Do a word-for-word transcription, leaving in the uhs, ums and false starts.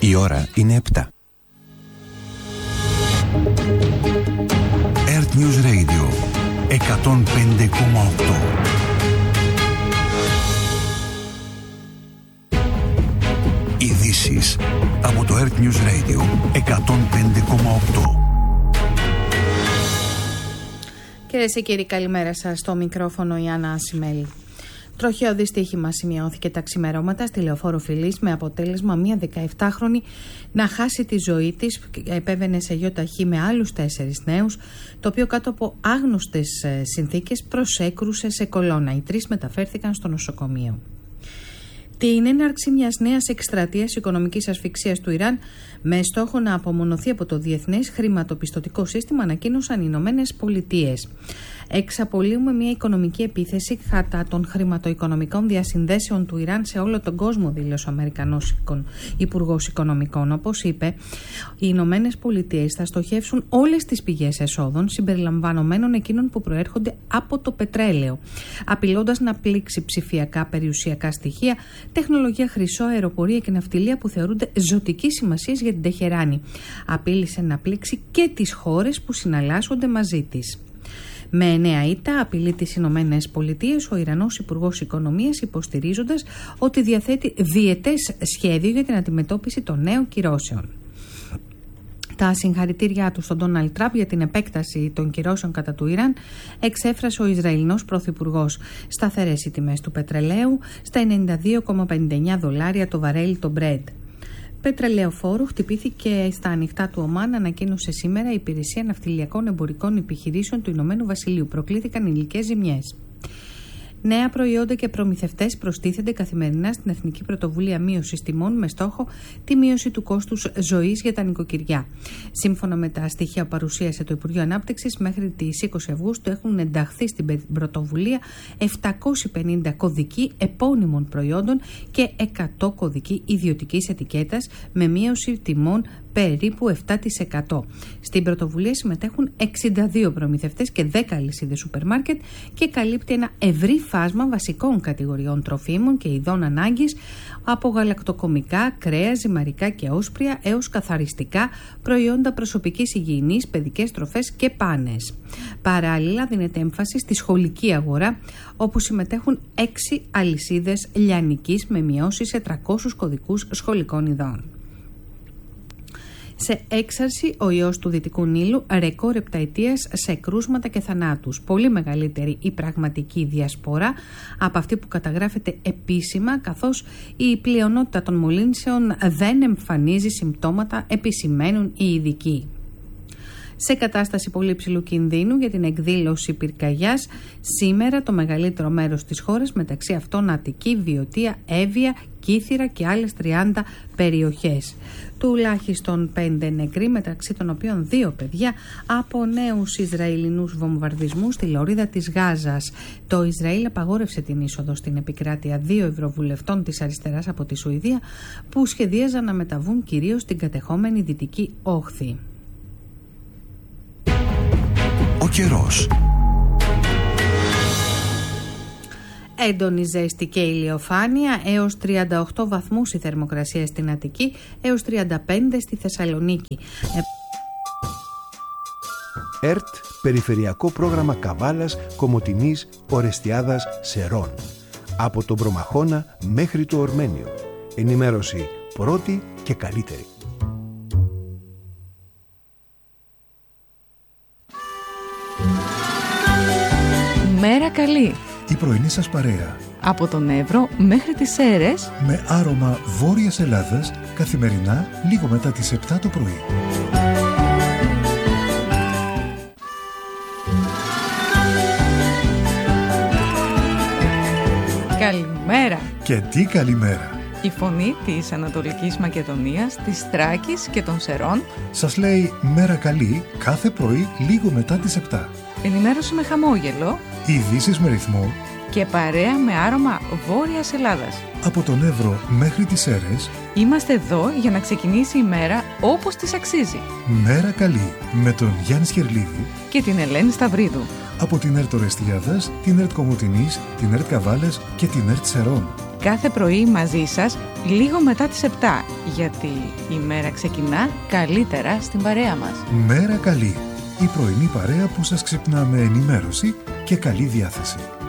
Η ώρα είναι επτά. Earth News Radio εκατόν πέντε κόμμα οκτώ. Ειδήσεις από το Earth News Radio εκατόν πέντε κόμμα οκτώ. Κυρίες και κύριοι, καλημέρα σας. Στο μικρόφωνο η Άννα Ασημέλη. Τροχαίο δυστύχημα σημειώθηκε τα ξημερώματα στη Λεωφόρο Φιλής, με αποτέλεσμα μια δεκαεπτάχρονη να χάσει τη ζωή της. Επέβαινε σε γιοταχή με άλλους τέσσερις νέους, το οποίο κάτω από άγνωστες συνθήκες προσέκρουσε σε κολόνα. Οι τρεις μεταφέρθηκαν στο νοσοκομείο. Την έναρξη μιας νέας εκστρατείας οικονομικής ασφυξίας του Ιράν με στόχο να απομονωθεί από το διεθνές χρηματοπιστωτικό σύστημα, ανακοίνωσαν οι Ηνωμένες Πολιτείες. Εξαπολύουμε μια οικονομική επίθεση κατά των χρηματοοικονομικών διασυνδέσεων του Ιράν σε όλο τον κόσμο, δήλωσε ο Αμερικανός Υπουργός Οικονομικών. Όπως είπε, οι Ηνωμένες Πολιτείες θα στοχεύσουν όλες τις πηγές εσόδων, συμπεριλαμβανομένων εκείνων που προέρχονται από το πετρέλαιο, απειλώντας να πλήξει ψηφιακά περιουσιακά στοιχεία, τεχνολογία χρυσό, αεροπορία και ναυτιλία που θεωρούνται ζωτικής σημασίας για την Τεχεράνη. Απείλησε να πλήξει και τις χώρες που συναλλάσσονται μαζί της. Με νέα ήττα απειλεί τις Ηνωμένες Πολιτείες ο Ιρανός Υπουργός Οικονομίας, υποστηρίζοντας ότι διαθέτει διετές σχέδιο για την αντιμετώπιση των νέων κυρώσεων. Τα συγχαρητήριά του στον Ντόναλντ Τραμπ για την επέκταση των κυρώσεων κατά του Ιράν εξέφρασε ο Ισραηλινός Πρωθυπουργός. Σταθερές οι τιμές του πετρελαίου στα ενενήντα δύο κόμμα πενήντα εννιά δολάρια το βαρέλι το Brent. Πετρελαιοφόρου χτυπήθηκε στα ανοιχτά του Ομάν, ανακοίνωσε σήμερα η Υπηρεσία Ναυτιλιακών Εμπορικών Επιχειρήσεων του Ηνωμένου Βασιλείου. Προκλήθηκαν υλικές ζημιές. Νέα προϊόντα και προμηθευτές προστίθενται καθημερινά στην Εθνική Πρωτοβουλία Μείωσης Τιμών με στόχο τη μείωση του κόστους ζωής για τα νοικοκυριά. Σύμφωνα με τα στοιχεία που παρουσίασε το Υπουργείο Ανάπτυξης, μέχρι τις είκοσι Αυγούστου έχουν ενταχθεί στην πρωτοβουλία επτακόσιοι πενήντα κωδικοί επώνυμων προϊόντων και εκατό κωδικοί ιδιωτικής ετικέτας με μείωση τιμών περίπου επτά τοις εκατό. Στην πρωτοβουλία συμμετέχουν εξήντα δύο προμηθευτές και δέκα αλυσίδες σούπερ μάρκετ και καλύπτει ένα ευρύ φάσμα βασικών κατηγοριών τροφίμων και ειδών ανάγκης, από γαλακτοκομικά, κρέα, ζυμαρικά και όσπρια έως καθαριστικά, προϊόντα προσωπικής υγιεινής, παιδικές τροφές και πάνες. Παράλληλα, δίνεται έμφαση στη σχολική αγορά, όπου συμμετέχουν έξι αλυσίδες λιανικής με μειώσεις σε τριακόσιους κωδικούς σχολικών ειδών. Σε έξαρση ο ιός του Δυτικού Νείλου, ρεκόρ επταετίας σε κρούσματα και θανάτους. Πολύ μεγαλύτερη η πραγματική διασπορά από αυτή που καταγράφεται επίσημα, καθώς η πλειονότητα των μολύνσεων δεν εμφανίζει συμπτώματα, επισημαίνουν οι ειδικοί. Σε κατάσταση πολύ υψηλού κινδύνου για την εκδήλωση πυρκαγιάς, σήμερα το μεγαλύτερο μέρος της χώρας, μεταξύ αυτών Αττική, Βιωτία, Εύβοια, Κύθυρα και άλλες τριάντα περιοχές. Τουλάχιστον πέντε νεκροί, μεταξύ των οποίων δύο παιδιά, από νέους Ισραηλινούς βομβαρδισμούς στη λωρίδα της Γάζας. Το Ισραήλ απαγόρευσε την είσοδο στην επικράτεια δύο ευρωβουλευτών της αριστεράς από τη Σουηδία, που σχεδίαζαν να μεταβούν κυρίως στην κατεχόμενη Δυτική Όχθη. Ο καιρός. Έντονη ζέστη και ηλιοφάνεια, έως τριάντα οκτώ βαθμούς η θερμοκρασία στην Αττική, έως τριάντα πέντε στη Θεσσαλονίκη. ΕΡΤ, Περιφερειακό Πρόγραμμα Καβάλας, Κομοτηνής, Ορεστιάδας, Σερών. Από τον Προμαχώνα μέχρι το Ορμένιο. Ενημέρωση πρώτη και καλύτερη. Μέρα καλή. Η πρωινή σας παρέα. Από τον Εύρο μέχρι τις Σέρρες. Με άρωμα Βόρειας Ελλάδας, καθημερινά λίγο μετά τις επτά το πρωί. Καλημέρα. Και τι καλημέρα. Η φωνή της Ανατολικής Μακεδονίας, της Θράκης και των Σερών σας λέει μέρα καλή κάθε πρωί λίγο μετά τις επτά. Ενημέρωση με χαμόγελο, ειδήσεις με ρυθμό και παρέα με άρωμα Βόρειας Ελλάδας. Από τον Εύρο μέχρι τις Σέρρες είμαστε εδώ για να ξεκινήσει η μέρα όπως της αξίζει. Μέρα καλή με τον Γιάννη Σκερλίδη και την Ελένη Σταυρίδου. από την ΕΡΤ Ορεστιάδας, την ΕΡΤ Κομοτηνής, την ΕΡΤ Καβάλας και την ΕΡΤ Σερών. Κάθε πρωί μαζί σας, λίγο μετά τις επτά, γιατί η μέρα ξεκινά καλύτερα στην παρέα μας. Μέρα καλή. Η πρωινή παρέα που σας ξυπνά με ενημέρωση και καλή διάθεση.